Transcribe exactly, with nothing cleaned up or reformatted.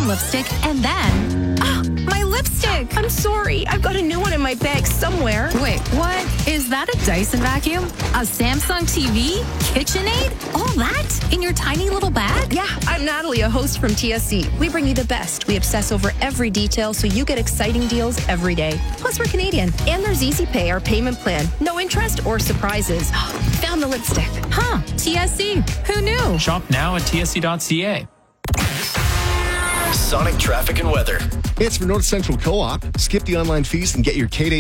foam lipstick, and then... Oh, my lipstick! I'm sorry. I've got a new one in my bag somewhere. Wait, what? Is that a Dyson vacuum? A Samsung T V? KitchenAid? All that in your tiny little bag? Yeah, I'm Natalie, a host from T S C. We bring you the best. We obsess over every detail so you get exciting deals every day. Plus, we're Canadian. And there's Easy Pay, our payment plan. No interest or surprises. Found the lipstick. Huh, T S C. Who knew? Shop now at T S C dot C A. Sonic traffic and weather. It's for North Central Co-op. Skip the online fees and get your K